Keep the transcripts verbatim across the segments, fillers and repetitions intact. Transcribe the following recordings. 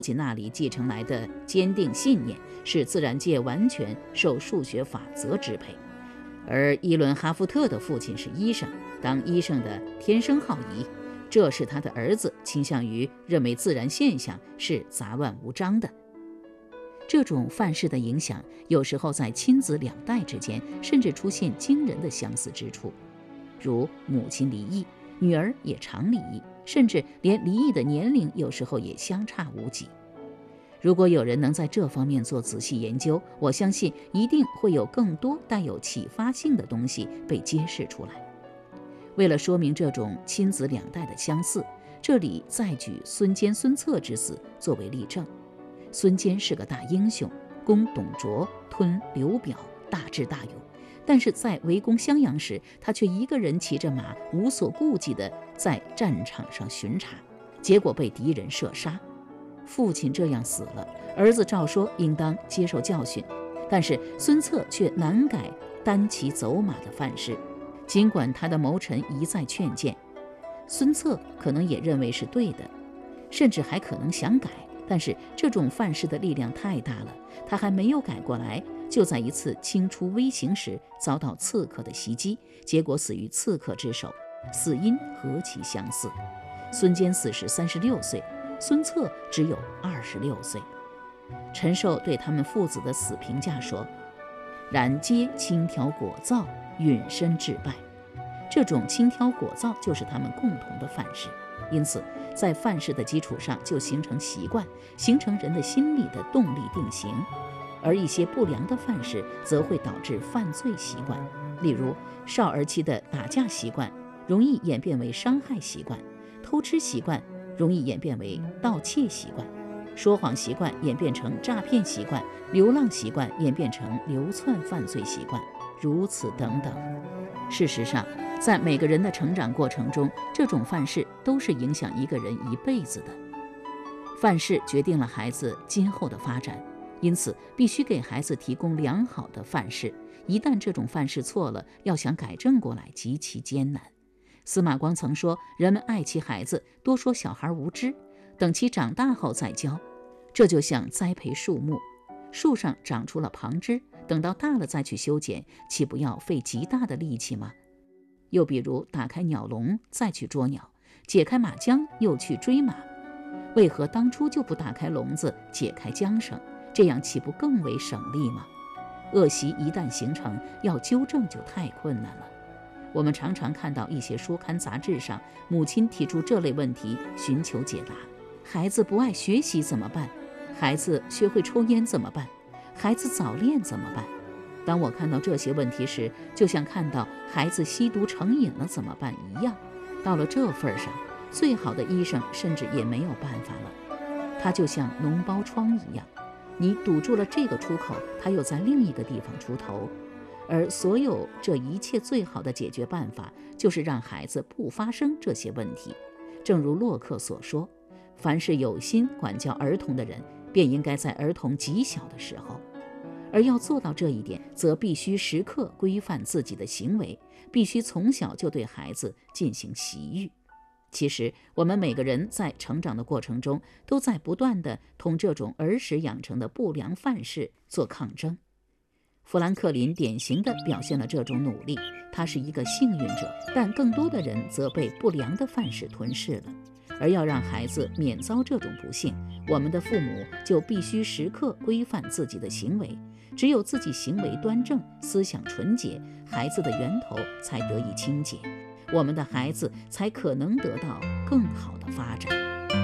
亲那里继承来的坚定信念，使自然界完全受数学法则支配。而伊伦·哈夫特的父亲是医生，当医生的天生好疑，这使他的儿子倾向于认为自然现象是杂乱无章的。这种范式的影响，有时候在亲子两代之间甚至出现惊人的相似之处，如母亲离异，女儿也常离异，甚至连离异的年龄有时候也相差无几。如果有人能在这方面做仔细研究，我相信一定会有更多带有启发性的东西被揭示出来。为了说明这种亲子两代的相似，这里再举孙坚、孙策之死作为例证。孙坚是个大英雄，攻董卓，吞刘表，大智大勇。但是在围攻襄阳时，他却一个人骑着马，无所顾忌地在战场上巡查，结果被敌人射杀。父亲这样死了，儿子照说应当接受教训，但是孙策却难改单骑走马的范式，尽管他的谋臣一再劝谏，孙策可能也认为是对的，甚至还可能想改，但是这种范式的力量太大了，他还没有改过来，就在一次清出微行时遭到刺客的袭击，结果死于刺客之手，死因何其相似。孙坚死时三十六岁，孙策只有二十六岁。陈寿对他们父子的死评价说：然皆轻佻果造，允身致败。这种轻佻果造就是他们共同的范式，因此在范式的基础上就形成习惯，形成人的心理的动力定型。而一些不良的范式则会导致犯罪习惯，例如少儿期的打架习惯容易演变为伤害习惯，偷吃习惯容易演变为盗窃习惯，说谎习惯演变成诈骗习惯，流浪习惯演变成流窜犯罪习惯，如此等等。事实上，在每个人的成长过程中，这种范式都是影响一个人一辈子的。范式决定了孩子今后的发展，因此必须给孩子提供良好的范式，一旦这种范式错了，要想改正过来极其艰难。司马光曾说，人们爱其孩子，多说小孩无知，等其长大后再教。这就像栽培树木，树上长出了旁枝，等到大了再去修剪，岂不要费极大的力气吗？又比如打开鸟笼再去捉鸟，解开马缰又去追马，为何当初就不打开笼子，解开缰绳，这样岂不更为省力吗？恶习一旦形成，要纠正就太困难了。我们常常看到一些书刊杂志上，母亲提出这类问题寻求解答：孩子不爱学习怎么办？孩子学会抽烟怎么办？孩子早恋怎么办？当我看到这些问题时，就像看到孩子吸毒成瘾了怎么办一样。到了这份上，最好的医生甚至也没有办法了。它就像脓包疮一样，你堵住了这个出口，它又在另一个地方出头。而所有这一切最好的解决办法，就是让孩子不发生这些问题。正如洛克所说，凡是有心管教儿童的人，便应该在儿童极小的时候。而要做到这一点，则必须时刻规范自己的行为，必须从小就对孩子进行习育。其实我们每个人在成长的过程中，都在不断地同这种儿时养成的不良范式做抗争。富兰克林典型地表现了这种努力，他是一个幸运者，但更多的人则被不良的范式吞噬了。而要让孩子免遭这种不幸，我们的父母就必须时刻规范自己的行为，只有自己行为端正，思想纯洁，孩子的源头才得以清洁，我们的孩子才可能得到更好的发展。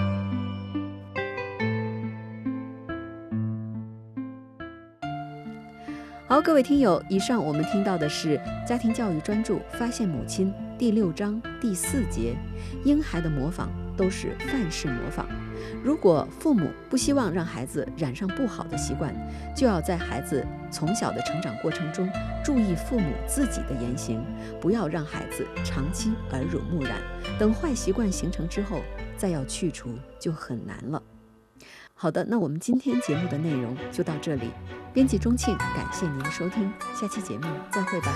好，各位听友，以上我们听到的是家庭教育专著《发现母亲》第六章第四节，婴孩的模仿都是范式模仿。如果父母不希望让孩子染上不好的习惯，就要在孩子从小的成长过程中注意父母自己的言行，不要让孩子长期耳濡目染，等坏习惯形成之后，再要去除就很难了。好的，那我们今天节目的内容就到这里。编辑钟庆，感谢您的收听，下期节目再会吧。